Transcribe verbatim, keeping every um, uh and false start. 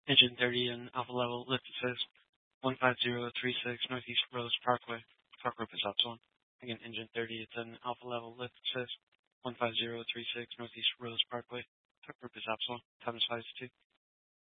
Engine thirty and Alpha Level, lift assist, one five zero three six Northeast Rose Parkway, Park Group is Epsilon. Again, Engine thirty, it's an Alpha Level, lift assist, one five zero three six Northeast Rose Parkway, Park Group is Epsilon, time is five two.